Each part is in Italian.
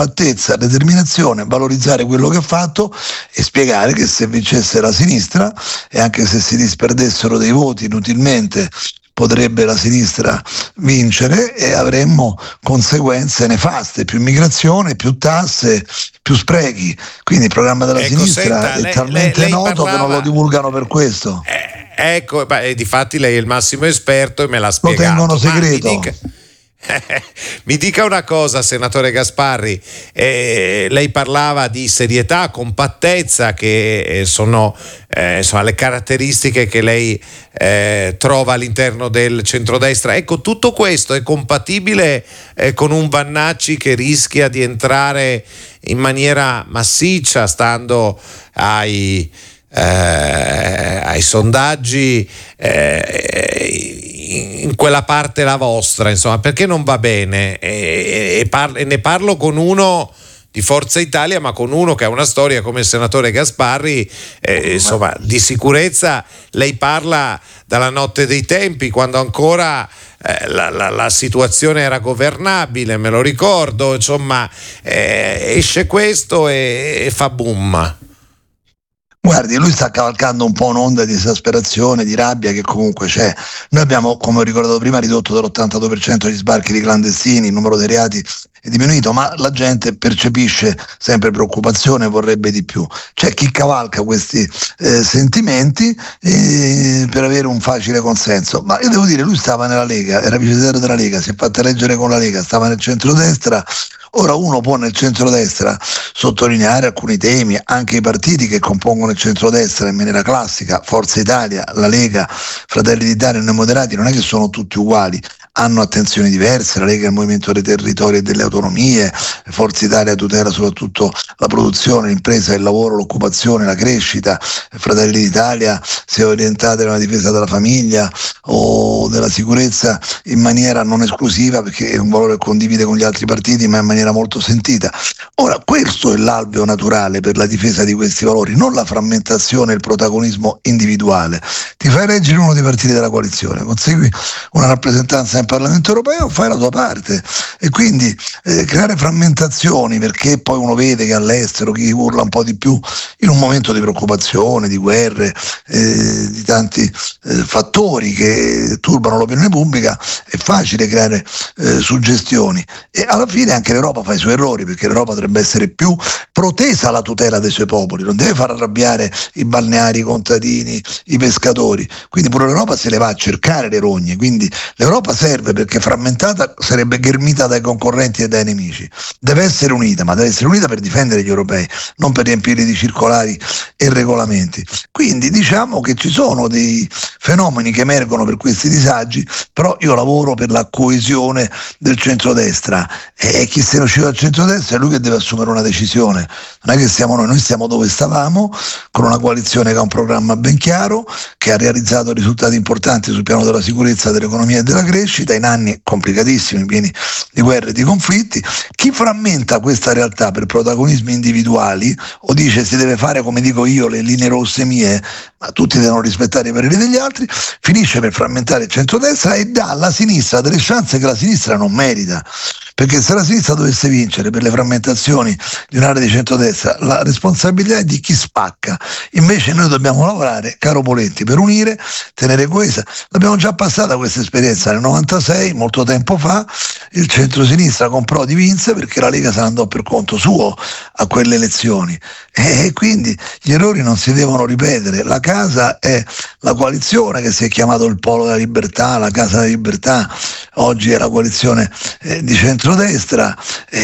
compattezza, determinazione, valorizzare quello che ha fatto e spiegare che se vincesse la sinistra, e anche se si disperdessero dei voti inutilmente, potrebbe la sinistra vincere e avremmo conseguenze nefaste, più immigrazione, più tasse, più sprechi. Quindi il programma della sinistra è talmente noto che non lo divulgano per questo. Ecco, difatti lei è il massimo esperto e me l'ha spiegato. Lo tengono segreto. Mi dica una cosa, senatore Gasparri, lei parlava di serietà, compattezza, che sono insomma, le caratteristiche che lei trova all'interno del centrodestra. Ecco, tutto questo è compatibile con un Vannacci che rischia di entrare in maniera massiccia, stando ai sondaggi, in quella parte la vostra, insomma, perché non va bene? E ne parlo con uno di Forza Italia, ma con uno che ha una storia come il senatore Gasparri, insomma, di sicurezza lei parla dalla notte dei tempi, quando ancora la situazione era governabile, me lo ricordo, insomma, esce questo e fa boom. Guardi, lui sta cavalcando un po' un'onda di esasperazione, di rabbia che comunque c'è. Noi abbiamo, come ho ricordato prima, ridotto dell'82% gli sbarchi di clandestini, il numero dei reati è diminuito, ma la gente percepisce sempre preoccupazione e vorrebbe di più. C'è chi cavalca questi sentimenti per avere un facile consenso. Ma io devo dire, lui stava nella Lega, era vice segretario della Lega, si è fatto eleggere con la Lega, stava nel centrodestra. Ora uno può nel centrodestra sottolineare alcuni temi, anche i partiti che compongono il centrodestra in maniera classica, Forza Italia, la Lega, Fratelli d'Italia e Noi Moderati, non è che sono tutti uguali, hanno attenzioni diverse. La Lega è il movimento dei territori e delle autonomie, Forza Italia tutela soprattutto la produzione, l'impresa, il lavoro, l'occupazione, la crescita, Fratelli d'Italia si è orientata nella difesa della famiglia o della sicurezza in maniera non esclusiva, perché è un valore che condivide con gli altri partiti, ma in maniera molto sentita. Ora, questo è l'alveo naturale per la difesa di questi valori, non la frammentazione e il protagonismo individuale. Ti fai eleggere uno dei partiti della coalizione, consegui una rappresentanza in Parlamento europeo, fai la tua parte, e quindi creare frammentazioni, perché poi uno vede che all'estero chi urla un po' di più in un momento di preoccupazione, di guerre, di tanti fattori che turbano l'opinione pubblica, è facile creare suggestioni, e alla fine anche l'Europa fa i suoi errori, perché l'Europa dovrebbe essere più protesa alla tutela dei suoi popoli, non deve far arrabbiare i balneari, i contadini, i pescatori. Quindi pure l'Europa se le va a cercare le rogne, quindi l'Europa serve, perché frammentata sarebbe ghermita dai concorrenti e dai nemici. Deve essere unita, ma deve essere unita per difendere gli europei, non per riempirli di circolari e regolamenti. Quindi diciamo che ci sono dei fenomeni che emergono per questi disagi, però io lavoro per la coesione del centrodestra, e chi se ne uscito dal centrodestra è lui che deve assumere una decisione. Non è che siamo noi stiamo dove stavamo, con una coalizione che ha un programma ben chiaro, che ha realizzato risultati importanti sul piano della sicurezza, dell'economia e della crescita in anni complicatissimi, pieni di guerre e di conflitti. Chi frammenta questa realtà per protagonismi individuali o dice si deve fare come dico io, le linee rosse mie, ma tutti devono rispettare i pareri degli altri, finisce per frammentare il centrodestra e dà alla sinistra delle chance che la sinistra non merita. Perché se la sinistra dovesse vincere per le frammentazioni di un'area di centrodestra, la responsabilità è di chi spacca. Invece noi dobbiamo lavorare, caro Poletti, per unire, tenere coesa. L'abbiamo già passata questa esperienza nel 96, molto tempo fa, il centrosinistra con Prodi vinse perché la Lega se ne andò per conto suo a quelle elezioni. E quindi gli errori non si devono ripetere. La casa è la coalizione che si è chiamato il Polo della Libertà, la Casa della Libertà, oggi è la coalizione di centrodestra,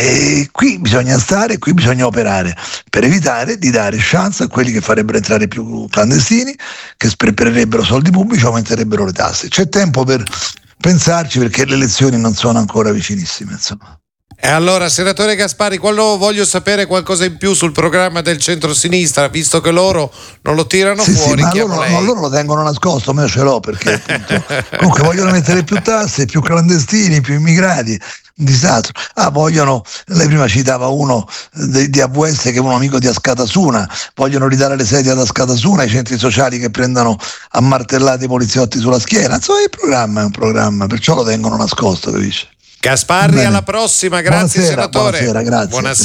e qui bisogna stare, qui bisogna operare per evitare di dare chance a quelli che farebbero entrare più clandestini, che sprecherebbero soldi pubblici, aumenterebbero le tasse. C'è tempo per pensarci, perché le elezioni non sono ancora vicinissime, insomma. E allora, senatore Gasparri, quando voglio sapere qualcosa in più sul programma del centro-sinistra, visto che loro non lo tirano fuori, ma loro lo tengono nascosto, ma io ce l'ho, perché appunto, comunque vogliono mettere più tasse, più clandestini, più immigrati, un disastro. Vogliono, lei prima citava uno di AWS che è un amico di Askatasuna, vogliono ridare le sedie ad Askatasuna, i centri sociali che prendano a martellate i poliziotti sulla schiena. Insomma, il programma è un programma, perciò lo tengono nascosto, capisci? Gasparri, alla prossima, grazie. Buonasera, senatore. Buonasera, grazie. Buonasera.